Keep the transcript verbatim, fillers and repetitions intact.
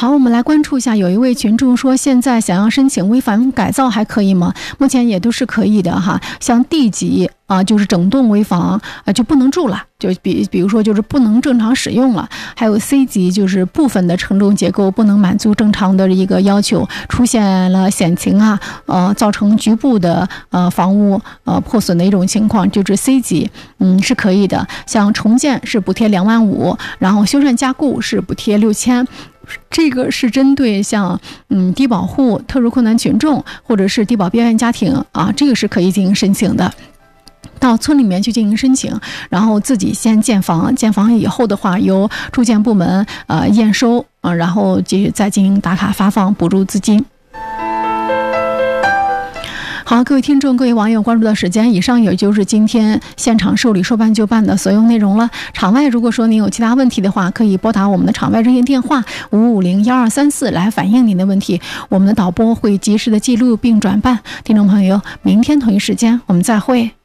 好，我们来关注一下，有一位群众说，现在想要申请危房改造还可以吗？目前也都是可以的哈。像 D 级啊，就是整栋危房啊就不能住了，就比比如说就是不能正常使用了。还有 C 级，就是部分的承重结构不能满足正常的一个要求，出现了险情啊，呃，造成局部的呃房屋呃破损的一种情况，就是 C 级，嗯是可以的。像重建是补贴两万五，然后修缮加固是补贴六千。这个是针对像嗯低保户、特殊困难群众或者是低保边缘家庭啊，这个是可以进行申请的。到村里面去进行申请，然后自己先建房，建房以后的话，由住建部门呃验收啊，然后继续再进行打卡发放补助资金。好，各位听众、各位网友关注的时间，以上也就是今天现场受理说办就办的所有内容了。场外如果说您有其他问题的话，可以拨打我们的场外热线电话五五零幺二三四来反映您的问题，我们的导播会及时的记录并转办。听众朋友，明天同一时间我们再会。